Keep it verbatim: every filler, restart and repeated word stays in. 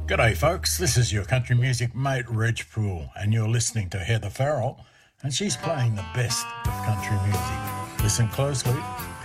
G'day, folks. This is your country music mate, Reg Poole, and you're listening to Heather Farrell, and she's playing the best of country music. Listen closely.